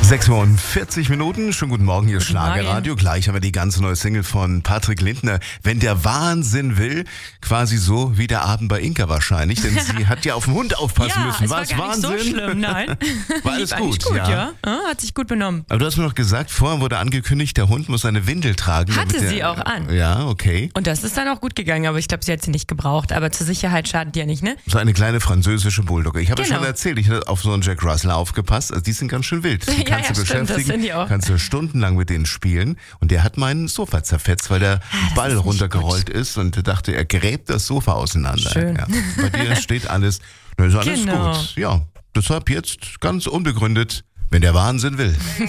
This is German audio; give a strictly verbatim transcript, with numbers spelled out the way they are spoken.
sechs Uhr und vierzig Minuten, schönen guten Morgen, hier ist Guten Schlagerradio. Morgen. Gleich haben wir die ganz neue Single von Patrick Lindner. Wenn der Wahnsinn will, quasi so wie der Abend bei Inka wahrscheinlich, denn sie hat ja auf den Hund aufpassen ja, müssen. es War war es gar Wahnsinn? nicht so schlimm, nein. War alles Lief gut, eigentlich gut, ja. ja. ja. Hat sich gut benommen. Aber du hast mir noch gesagt, vorher wurde angekündigt, der Hund muss eine Windel tragen. Hatte damit der, sie auch an. Ja, okay. Und das ist dann auch gut gegangen, aber ich glaube, sie hat sie nicht gebraucht. Aber zur Sicherheit schadet die ja nicht, ne? So eine kleine französische Bulldogge. Ich habe ja Genau. schon erzählt, ich habe auf so einen Jack Russell aufgepasst. Also die sind ganz schön wild. Die Ja, kannst ja, du stimmt, das beschäftigen, sind die auch. kannst du stundenlang mit denen spielen. Und der hat mein Sofa zerfetzt, weil der das Ball ist nicht runtergerollt ist und dachte, er gräbt das Sofa auseinander. Schön. Ja. Bei dir steht alles, na, ist alles Genau. gut. Ja, deshalb jetzt ganz unbegründet, wenn der Wahnsinn will.